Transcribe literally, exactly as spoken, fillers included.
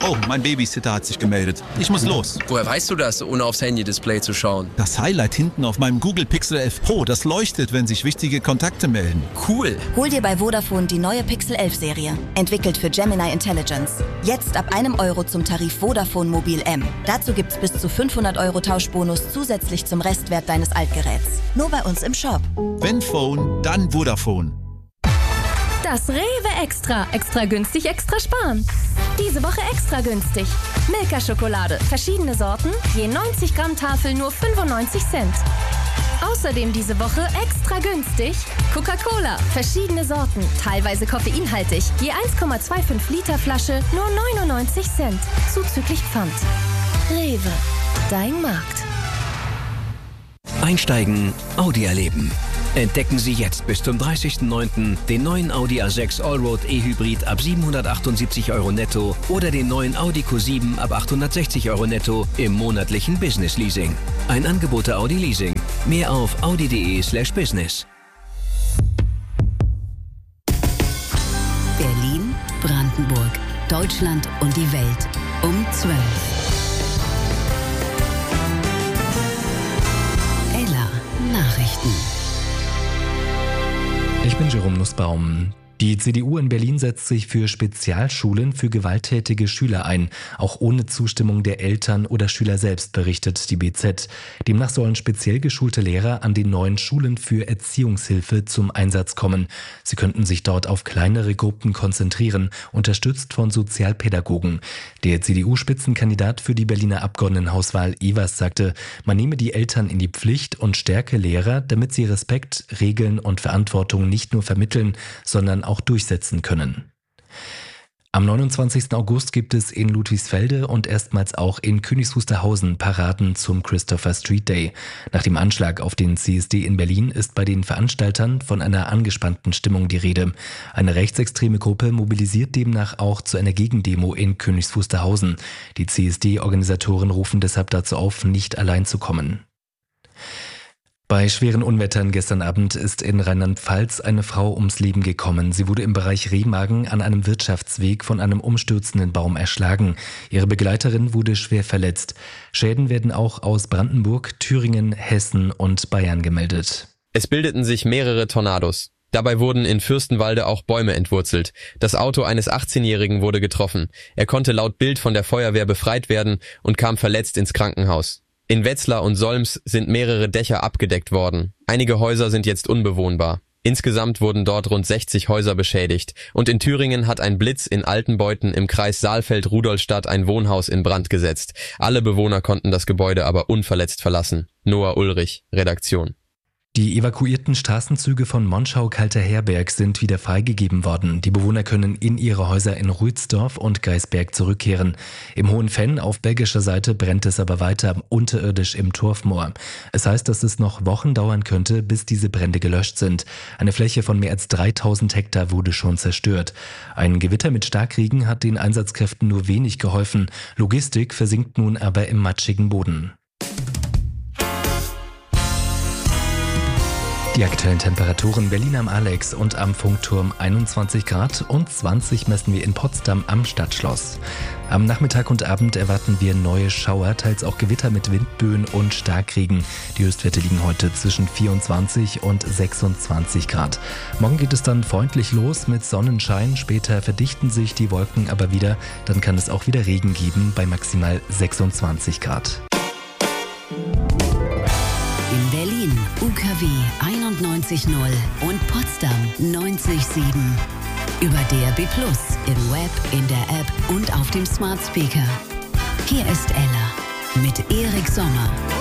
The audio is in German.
Oh, mein Babysitter hat sich gemeldet. Ich muss los. Woher weißt du das, ohne aufs Handy-Display zu schauen? Das Highlight hinten auf meinem Google Pixel elf Pro, das leuchtet, wenn sich wichtige Kontakte melden. Cool. Hol dir bei Vodafone die neue Pixel elf Serie. Entwickelt für Gemini Intelligence. Jetzt ab einem Euro zum Tarif Vodafone Mobil M. Dazu gibt's bis zu fünfhundert Euro Tauschbonus zusätzlich zum Restwert deines Altgeräts. Nur bei uns im Shop. Wenn Phone, dann Vodafone. Das Rewe Extra. Extra günstig, extra sparen. Diese Woche extra günstig. Milka-Schokolade. Verschiedene Sorten. Je neunzig Gramm Tafel nur fünfundneunzig Cent. Außerdem diese Woche extra günstig. Coca-Cola. Verschiedene Sorten. Teilweise koffeinhaltig. Je eins Komma fünfundzwanzig Liter Flasche nur neunundneunzig Cent. Zuzüglich Pfand. Rewe. Dein Markt. Einsteigen, Audi erleben. Entdecken Sie jetzt bis zum dreißigsten neunten den neuen Audi A sechs Allroad E-Hybrid ab siebenhundertachtundsiebzig Euro netto oder den neuen Audi Q sieben ab achthundertsechzig Euro netto im monatlichen Business Leasing. Ein Angebot der Audi Leasing. Mehr auf audi.de slash business. Berlin, Brandenburg, Deutschland und die Welt um zwölf. Ella Nachrichten. Ich bin Jerome Nussbaum. Die C D U in Berlin setzt sich für Spezialschulen für gewalttätige Schüler ein, auch ohne Zustimmung der Eltern oder Schüler selbst, berichtet die B Z. Demnach sollen speziell geschulte Lehrer an den neuen Schulen für Erziehungshilfe zum Einsatz kommen. Sie könnten sich dort auf kleinere Gruppen konzentrieren, unterstützt von Sozialpädagogen. Der C D U-Spitzenkandidat für die Berliner Abgeordnetenhauswahl Evers sagte, man nehme die Eltern in die Pflicht und stärke Lehrer, damit sie Respekt, Regeln und Verantwortung nicht nur vermitteln, sondern auch durchsetzen können. Am neunundzwanzigsten August gibt es in Ludwigsfelde und erstmals auch in Königs Wusterhausen Paraden zum Christopher Street Day. Nach dem Anschlag auf den C S D in Berlin ist bei den Veranstaltern von einer angespannten Stimmung die Rede. Eine rechtsextreme Gruppe mobilisiert demnach auch zu einer Gegendemo in Königs Wusterhausen. Die C S D-Organisatoren rufen deshalb dazu auf, nicht allein zu kommen. Bei schweren Unwettern gestern Abend ist in Rheinland-Pfalz eine Frau ums Leben gekommen. Sie wurde im Bereich Remagen an einem Wirtschaftsweg von einem umstürzenden Baum erschlagen. Ihre Begleiterin wurde schwer verletzt. Schäden werden auch aus Brandenburg, Thüringen, Hessen und Bayern gemeldet. Es bildeten sich mehrere Tornados. Dabei wurden in Fürstenwalde auch Bäume entwurzelt. Das Auto eines achtzehnjährigen wurde getroffen. Er konnte laut Bild von der Feuerwehr befreit werden und kam verletzt ins Krankenhaus. In Wetzlar und Solms sind mehrere Dächer abgedeckt worden. Einige Häuser sind jetzt unbewohnbar. Insgesamt wurden dort rund sechzig Häuser beschädigt. Und in Thüringen hat ein Blitz in Altenbeuten im Kreis Saalfeld-Rudolstadt ein Wohnhaus in Brand gesetzt. Alle Bewohner konnten das Gebäude aber unverletzt verlassen. Noah Ulrich, Redaktion. Die evakuierten Straßenzüge von Monschau-Kalter-Herberg sind wieder freigegeben worden. Die Bewohner können in ihre Häuser in Rüdsdorf und Geisberg zurückkehren. Im Hohenfenn auf belgischer Seite brennt es aber weiter unterirdisch im Torfmoor. Es heißt, dass es noch Wochen dauern könnte, bis diese Brände gelöscht sind. Eine Fläche von mehr als dreitausend Hektar wurde schon zerstört. Ein Gewitter mit Starkregen hat den Einsatzkräften nur wenig geholfen. Logistik versinkt nun aber im matschigen Boden. Die aktuellen Temperaturen: Berlin am Alex und am Funkturm einundzwanzig Grad und zwanzig messen wir in Potsdam am Stadtschloss. Am Nachmittag und Abend erwarten wir neue Schauer, teils auch Gewitter mit Windböen und Starkregen. Die Höchstwerte liegen heute zwischen vierundzwanzig und sechsundzwanzig Grad. Morgen geht es dann freundlich los mit Sonnenschein. Später verdichten sich die Wolken aber wieder. Dann kann es auch wieder Regen geben bei maximal sechsundzwanzig Grad. In Berlin U K W einundneunzig Komma null und Potsdam neunzig Komma sieben. Über D A B plus, im Web, in der App und auf dem Smart Speaker. Hier ist Ella mit Erik Sommer.